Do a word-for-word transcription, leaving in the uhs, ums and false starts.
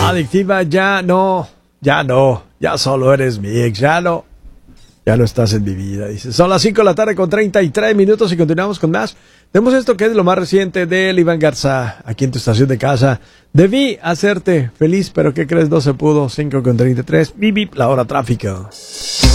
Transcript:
Adictiva, ya no, ya no, ya solo eres mi ex, ya no, ya no estás en mi vida. Dice, son las cinco de la tarde con treinta y tres minutos y continuamos con más. Tenemos esto que es lo más reciente del Iván Garza, aquí en tu estación de casa. Debí hacerte feliz, pero ¿qué crees? No se pudo. cinco con treinta y tres, bip, bip, la hora tráfico.